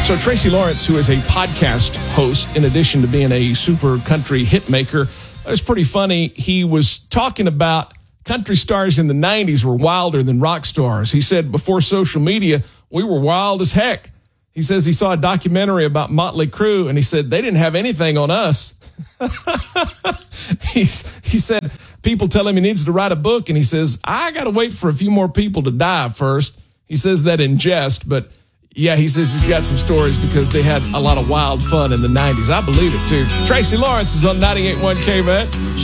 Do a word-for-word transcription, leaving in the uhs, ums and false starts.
So Tracy Lawrence, who is a podcast host, in addition to being a super country hit maker, it was pretty funny. He was talking about country stars in the nineties were wilder than rock stars. He said before social media, we were wild as heck. He says he saw a documentary about Motley Crue, and he said they didn't have anything on us. He's, he said people tell him he needs to write a book, and he says, I got to wait for a few more people to die first. He says that in jest, but yeah, he says he's got some stories because they had a lot of wild fun in the nineties. I believe it, too. Tracy Lawrence is on ninety-eight point one K V A T.